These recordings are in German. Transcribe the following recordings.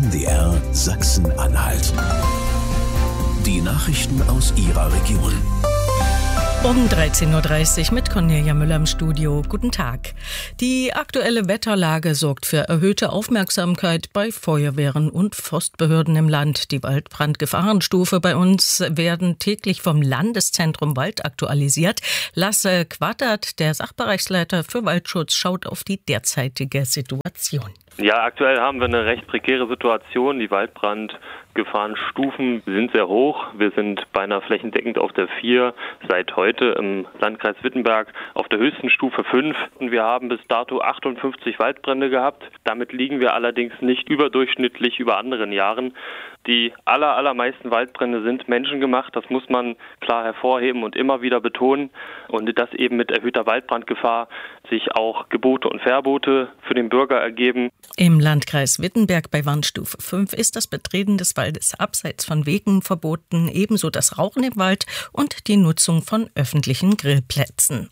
MDR Sachsen-Anhalt. Die Nachrichten aus Ihrer Region. Um 13.30 Uhr mit Cornelia Müller im Studio. Guten Tag. Die aktuelle Wetterlage sorgt für erhöhte Aufmerksamkeit bei Feuerwehren und Forstbehörden im Land. Die Waldbrandgefahrenstufe bei uns werden täglich vom Landeszentrum Wald aktualisiert. Lasse Quattert, der Sachbereichsleiter für Waldschutz, schaut auf die derzeitige Situation. Ja, aktuell haben wir eine recht prekäre Situation. Die Waldbrandgefahrenstufen sind sehr hoch. Wir sind beinahe flächendeckend auf der 4, seit heute im Landkreis Wittenberg auf der höchsten Stufe 5. Und wir haben bis dato 58 Waldbrände gehabt. Damit liegen wir allerdings nicht überdurchschnittlich über anderen Jahren. Die allermeisten Waldbrände sind menschengemacht. Das muss man klar hervorheben und immer wieder betonen. Und dass eben mit erhöhter Waldbrandgefahr sich auch Gebote und Verbote für den Bürger ergeben. Im Landkreis Wittenberg bei Warnstufe 5 ist das Betreten des Waldes abseits von Wegen verboten, ebenso das Rauchen im Wald und die Nutzung von öffentlichen Grillplätzen.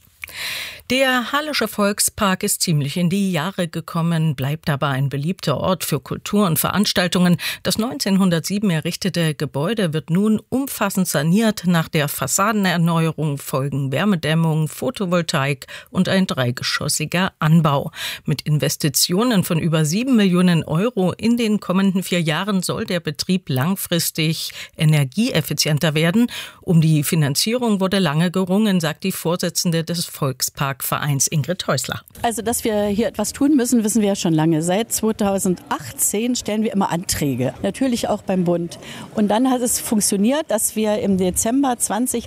Der Hallische Volkspark ist ziemlich in die Jahre gekommen, bleibt aber ein beliebter Ort für Kultur und Veranstaltungen. Das 1907 errichtete Gebäude wird nun umfassend saniert. Nach der Fassadenerneuerung folgen Wärmedämmung, Photovoltaik und ein dreigeschossiger Anbau. Mit Investitionen von über 7 Millionen Euro in den kommenden 4 Jahren soll der Betrieb langfristig energieeffizienter werden. Um die Finanzierung wurde lange gerungen, sagt die Vorsitzende des Volksparkvereins Ingrid Häusler. Also, dass wir hier etwas tun müssen, wissen wir ja schon lange. Seit 2018 stellen wir immer Anträge, natürlich auch beim Bund. Und dann hat es funktioniert, dass wir im Dezember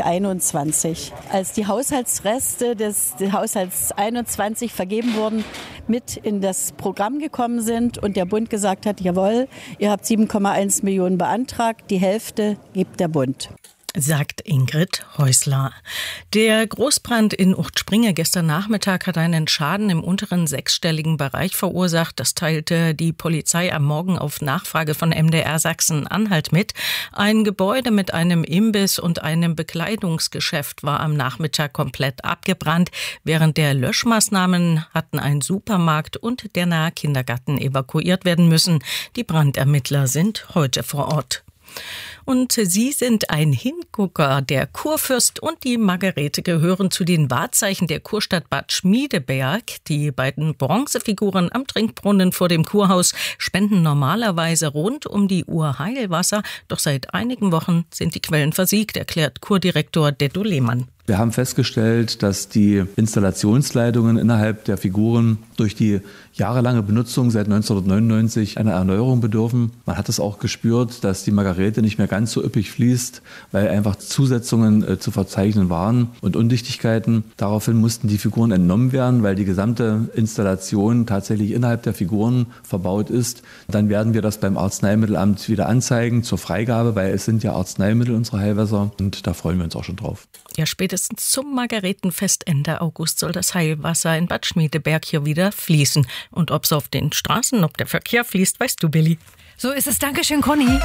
2021, als die Haushaltsreste des Haushalts 21 vergeben wurden, mit in das Programm gekommen sind und der Bund gesagt hat, jawohl, ihr habt 7,1 Millionen beantragt, die Hälfte gibt der Bund. Sagt Ingrid Häusler. Der Großbrand in Uchtspringe gestern Nachmittag hat einen Schaden im unteren 6-stelligen Bereich verursacht. Das teilte die Polizei am Morgen auf Nachfrage von MDR Sachsen-Anhalt mit. Ein Gebäude mit einem Imbiss und einem Bekleidungsgeschäft war am Nachmittag komplett abgebrannt. Während der Löschmaßnahmen hatten ein Supermarkt und der nahe Kindergarten evakuiert werden müssen. Die Brandermittler sind heute vor Ort. Und sie sind ein Hingucker. Der Kurfürst und die Margarete gehören zu den Wahrzeichen der Kurstadt Bad Schmiedeberg. Die beiden Bronzefiguren am Trinkbrunnen vor dem Kurhaus spenden normalerweise rund um die Uhr Heilwasser. Doch seit einigen Wochen sind die Quellen versiegt, erklärt Kurdirektor Detto Lehmann. Wir haben festgestellt, dass die Installationsleitungen innerhalb der Figuren durch die jahrelange Benutzung seit 1999 einer Erneuerung bedürfen. Man hat es auch gespürt, dass die Margarete nicht mehr ganz so üppig fließt, weil einfach Zusetzungen zu verzeichnen waren und Undichtigkeiten. Daraufhin mussten die Figuren entnommen werden, weil die gesamte Installation tatsächlich innerhalb der Figuren verbaut ist. Dann werden wir das beim Arzneimittelamt wieder anzeigen zur Freigabe, weil es sind ja Arzneimittel unsere Heilwasser und da freuen wir uns auch schon drauf. Ja, spätestens zum Margaretenfest Ende August soll das Heilwasser in Bad Schmiedeberg hier wieder fließen. Und ob es auf den Straßen, ob der Verkehr fließt, weißt du, Billy. So ist es. Dankeschön, Conny.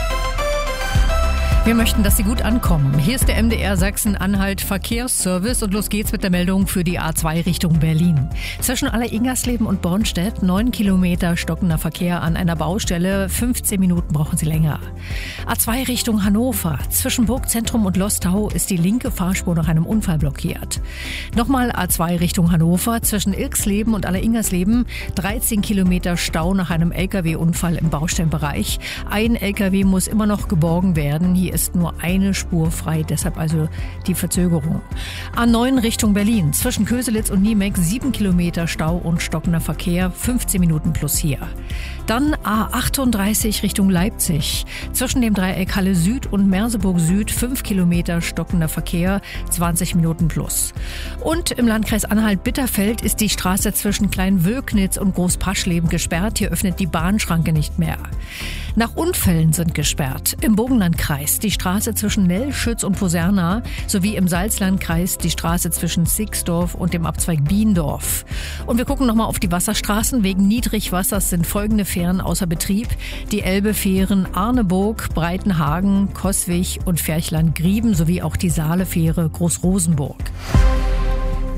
Wir möchten, dass Sie gut ankommen. Hier ist der MDR Sachsen-Anhalt Verkehrsservice und los geht's mit der Meldung für die A2 Richtung Berlin. Zwischen Aller-Ingersleben und Bornstedt 9 Kilometer stockender Verkehr an einer Baustelle. 15 Minuten brauchen Sie länger. A2 Richtung Hannover. Zwischen Burgzentrum und Lostau ist die linke Fahrspur nach einem Unfall blockiert. Nochmal A2 Richtung Hannover. Zwischen Ilksleben und Aller-Ingersleben 13 Kilometer Stau nach einem LKW-Unfall im Baustellenbereich. Ein LKW muss immer noch geborgen werden. Hier ist nur eine Spur frei, deshalb also die Verzögerung. A9 Richtung Berlin, zwischen Köselitz und Niemeck 7 Kilometer Stau und stockender Verkehr, 15 Minuten plus hier. Dann A38 Richtung Leipzig, zwischen dem Dreieck Halle Süd und Merseburg Süd 5 Kilometer stockender Verkehr, 20 Minuten plus. Und im Landkreis Anhalt-Bitterfeld ist die Straße zwischen Kleinwölknitz und Großpaschleben gesperrt, hier öffnet die Bahnschranke nicht mehr. Nach Unfällen sind gesperrt im Burgenlandkreis die Straße zwischen Nellschütz und Poserna sowie im Salzlandkreis die Straße zwischen Sixdorf und dem Abzweig Biendorf. Und wir gucken nochmal auf die Wasserstraßen. Wegen Niedrigwassers sind folgende Fähren außer Betrieb. Die Elbe-Fähren Arneburg, Breitenhagen, Coswig und Ferchland-Grieben sowie auch die Saale-Fähre Großrosenburg.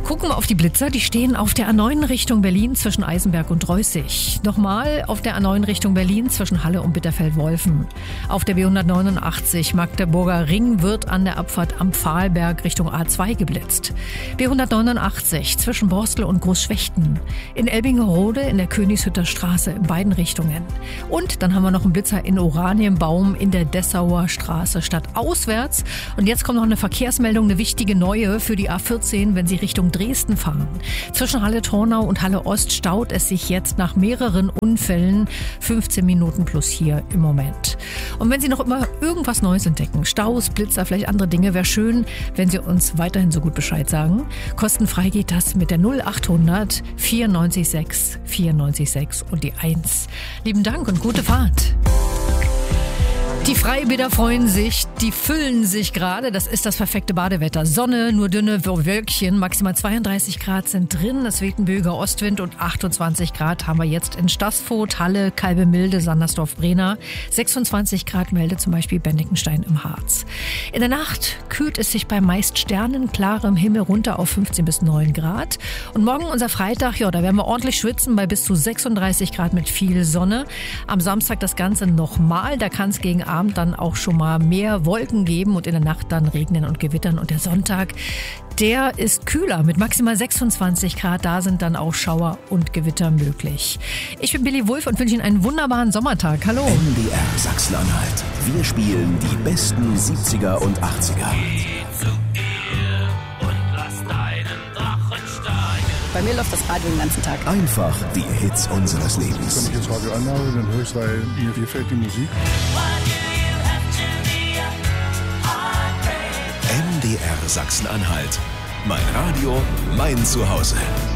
Gucken wir auf die Blitzer, die stehen auf der A9 Richtung Berlin zwischen Eisenberg und Reußig. Nochmal auf der A9 Richtung Berlin zwischen Halle und Bitterfeld-Wolfen. Auf der B189 Magdeburger Ring wird an der Abfahrt am Pfahlberg Richtung A2 geblitzt. B189 zwischen Borstel und Großschwechten. In Elbingerode in der Königshütter Straße in beiden Richtungen. Und dann haben wir noch einen Blitzer in Oranienbaum in der Dessauer Straße stadtauswärts. Und jetzt kommt noch eine Verkehrsmeldung, eine wichtige neue für die A14, wenn Sie Richtung Dresden fahren. Zwischen Halle-Tornau und Halle-Ost staut es sich jetzt nach mehreren Unfällen 15 Minuten plus hier im Moment. Und wenn Sie noch immer irgendwas Neues entdecken, Staus, Blitzer, vielleicht andere Dinge, wäre schön, wenn Sie uns weiterhin so gut Bescheid sagen. Kostenfrei geht das mit der 0800 94 6 und die 1. Lieben Dank und gute Fahrt. Die Freibäder freuen sich, die füllen sich gerade. Das ist das perfekte Badewetter. Sonne, nur dünne Wölkchen, maximal 32 Grad sind drin. Es weht ein böiger Ostwind und 28 Grad haben wir jetzt in Stassfurt, Halle, Kalbemilde, Sandersdorf, Brena. 26 Grad meldet zum Beispiel Bendigenstein im Harz. In der Nacht kühlt es sich bei meist sternenklarem Himmel runter auf 15 bis 9 Grad. Und morgen unser Freitag, ja, da werden wir ordentlich schwitzen bei bis zu 36 Grad mit viel Sonne. Am Samstag das Ganze nochmal, da kann es gegen Abend dann auch schon mal mehr Wolken geben und in der Nacht dann regnen und gewittern. Und der Sonntag, der ist kühler mit maximal 26 Grad. Da sind dann auch Schauer und Gewitter möglich. Ich bin Billy Wulff und wünsche Ihnen einen wunderbaren Sommertag. Hallo. MDR Sachsen-Anhalt. Wir spielen die besten 70er und 80er. Bei mir läuft das Radio den ganzen Tag. Einfach die Hits unseres Lebens. Wenn ich das Radio anhabe, dann höre ich es, weil mir gefällt die Musik. MDR Sachsen-Anhalt. Mein Radio, mein Zuhause.